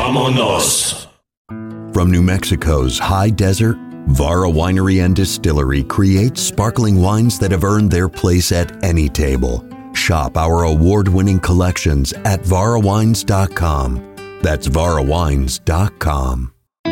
Vámonos. From New Mexico's high desert, Vara Winery and Distillery creates sparkling wines that have earned their place at any table. Shop our award-winning collections at varawines.com. That's varawines.com.